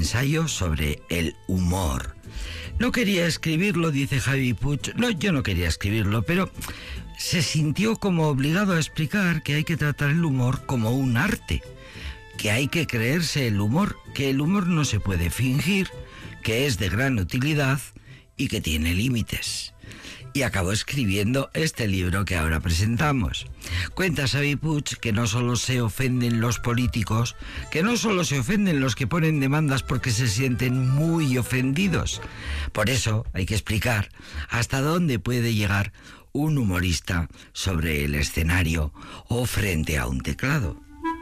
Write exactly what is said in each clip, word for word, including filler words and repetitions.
ensayo sobre el humor. No quería escribirlo, dice Javi Puig. No, yo no quería escribirlo, pero se sintió como obligado a explicar que hay que tratar el humor como un arte, que hay que creerse el humor, que el humor no se puede fingir, que es de gran utilidad y que tiene límites. Y acabó escribiendo este libro que ahora presentamos. Cuenta Xavi Puig que no solo se ofenden los políticos, que no solo se ofenden los que ponen demandas porque se sienten muy ofendidos. Por eso hay que explicar hasta dónde puede llegar un humorista sobre el escenario o frente a un teclado.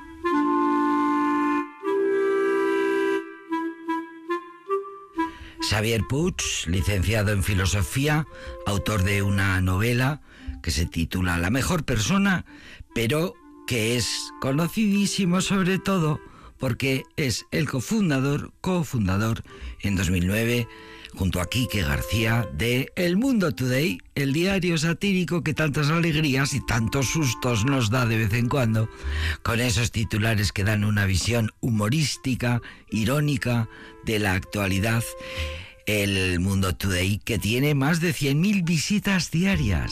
Xavier Puig, licenciado en Filosofía, autor de una novela que se titula La mejor persona, pero que es conocidísimo sobre todo porque es el cofundador, cofundador en dos mil nueve, junto a Quique García, de El Mundo Today, el diario satírico que tantas alegrías y tantos sustos nos da de vez en cuando, con esos titulares que dan una visión humorística, irónica de la actualidad. El Mundo Today, que tiene más de cien mil visitas diarias.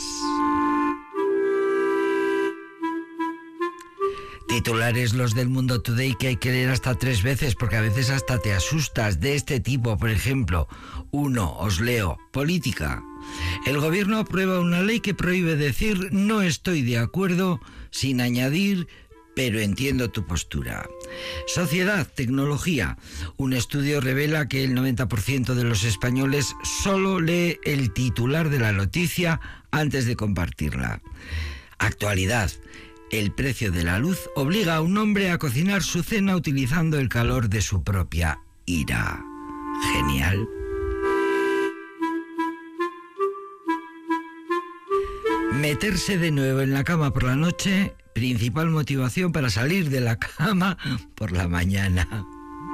Titulares los del Mundo Today que hay que leer hasta tres veces porque a veces hasta te asustas. De este tipo, por ejemplo, uno, os leo, política. El gobierno aprueba una ley que prohíbe decir no estoy de acuerdo sin añadir pero entiendo tu postura. Sociedad, tecnología. Un estudio revela que el noventa por ciento de los españoles solo lee el titular de la noticia antes de compartirla. Actualidad. El precio de la luz obliga a un hombre a cocinar su cena utilizando el calor de su propia ira. Genial. Meterse de nuevo en la cama por la noche, principal motivación para salir de la cama por la mañana.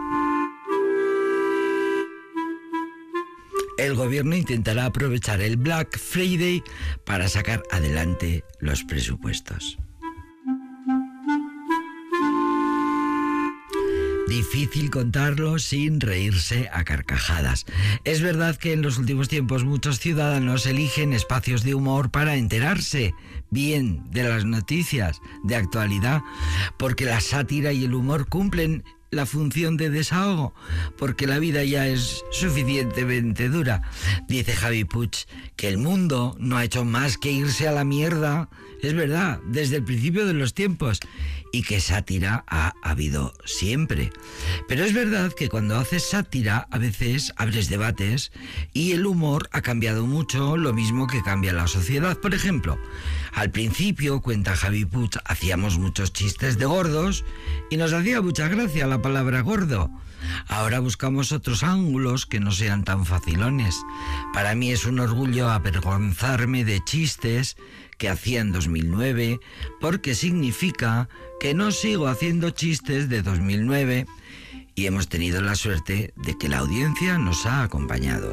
El gobierno intentará aprovechar el Black Friday para sacar adelante los presupuestos. Difícil contarlo sin reírse a carcajadas. Es verdad que en los últimos tiempos muchos ciudadanos eligen espacios de humor para enterarse bien de las noticias de actualidad, porque la sátira y el humor cumplen la función de desahogo, porque la vida ya es suficientemente dura. Dice Xavi Puig que el mundo no ha hecho más que irse a la mierda, es verdad, desde el principio de los tiempos, y que sátira ha habido siempre. Pero es verdad que cuando haces sátira a veces abres debates y el humor ha cambiado mucho, lo mismo que cambia la sociedad. Por ejemplo, al principio, cuenta Xavi Puig, hacíamos muchos chistes de gordos y nos hacía mucha gracia la palabra gordo. Ahora buscamos otros ángulos que no sean tan facilones. Para mí es un orgullo avergonzarme de chistes que hacía en dos mil nueve, porque significa que no sigo haciendo chistes de dos mil nueve y hemos tenido la suerte de que la audiencia nos ha acompañado.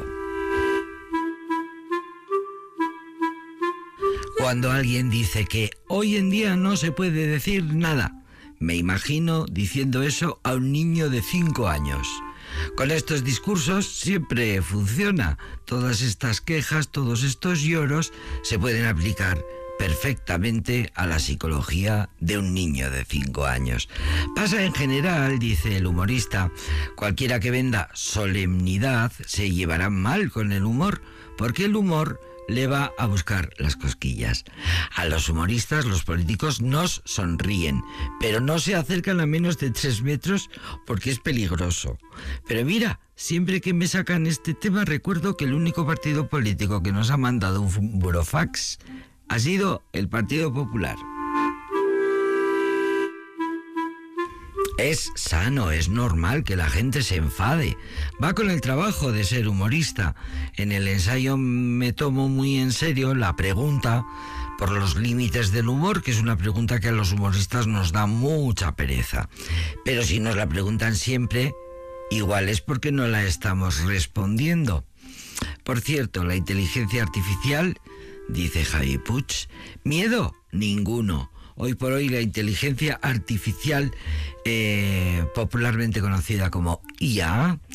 Cuando alguien dice que hoy en día no se puede decir nada, me imagino diciendo eso a un niño de cinco años. Con estos discursos siempre funciona. Todas estas quejas, todos estos lloros se pueden aplicar perfectamente a la psicología de un niño de cinco años. Pasa en general, dice el humorista, cualquiera que venda solemnidad se llevará mal con el humor, porque el humor le va a buscar las cosquillas. A los humoristas, los políticos nos sonríen, pero no se acercan a menos de tres metros porque es peligroso. Pero mira, siempre que me sacan este tema recuerdo que el único partido político que nos ha mandado un burofax ha sido el Partido Popular. Es sano, es normal que la gente se enfade. Va con el trabajo de ser humorista. En el ensayo me tomo muy en serio la pregunta por los límites del humor, que es una pregunta que a los humoristas nos da mucha pereza. Pero si nos la preguntan siempre, igual es porque no la estamos respondiendo. Por cierto, la inteligencia artificial, dice Xavi Puig, miedo ninguno. Hoy por hoy la inteligencia artificial, eh, popularmente conocida como I A,